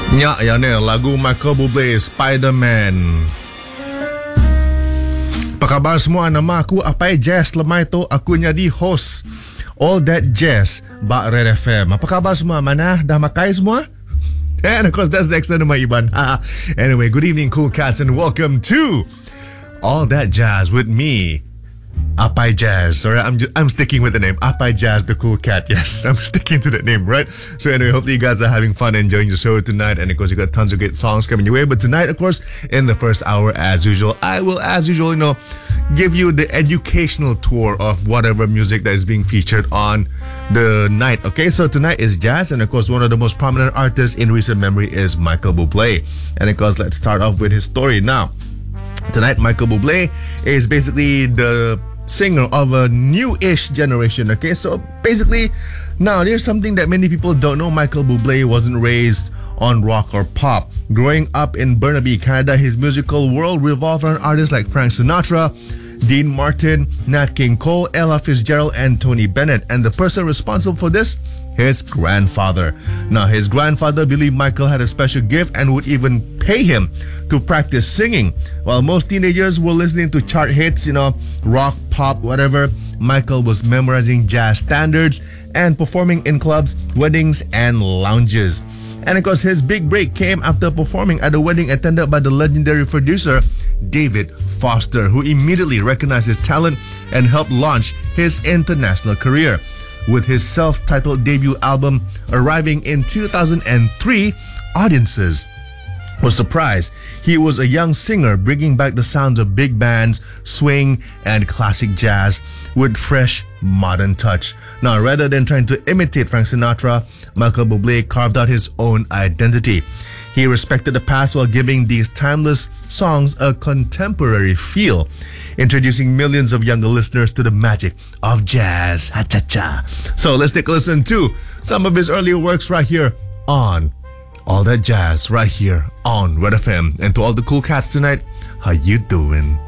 Ya, yan lagu Michael Bublé, Spider-Man. Apa khabar semua? Nama aku Apai Jazz. Lemai tu aku jadi host All That Jazz Bak Red FM. Apa khabar semua? Mana? Dah makai semua? And of course that's the extent of my Iban. Anyway, good evening cool cats and welcome to All That Jazz with me, Apai Jazz. Alright, I'm sticking with the name Apai Jazz, the cool cat. Yes, I'm sticking to that name, right? So anyway, hopefully you guys are having fun enjoying the show tonight. And of course, you got tons of great songs coming your way. But tonight, of course, in the first hour, as usual, I will, as usual, give you the educational tour of whatever music that is being featured on the night. Okay, so tonight is jazz, and of course, one of the most prominent artists in recent memory is Michael Bublé. And of course, let's start off with his story now. Tonight, Michael Bublé is basically the singer of a new-ish generation. Okay, so basically, now there's something that many people don't know. Michael Bublé wasn't raised on rock or pop. Growing up in Burnaby, Canada, his musical world revolved around artists like Frank Sinatra, Dean Martin, Nat King Cole, Ella Fitzgerald, and Tony Bennett. And the person responsible for this, his grandfather. Now, his grandfather believed Michael had a special gift and would even pay him to practice singing. While most teenagers were listening to chart hits, rock, pop, whatever, Michael was memorizing jazz standards and performing in clubs, weddings, and lounges. And of course, his big break came after performing at a wedding attended by the legendary producer David Foster, who immediately recognized his talent and helped launch his international career. With his self-titled debut album arriving in 2003, audiences were surprised. He was a young singer bringing back the sounds of big bands, swing, and classic jazz with fresh, modern touch. Now, rather than trying to imitate Frank Sinatra, Michael Bublé carved out his own identity. He respected the past while giving these timeless songs a contemporary feel, introducing millions of younger listeners to the magic of jazz. Ha-cha-cha. So let's take a listen to some of his earlier works right here on All That Jazz, right here on Red FM. And to all the cool cats tonight, how you doing?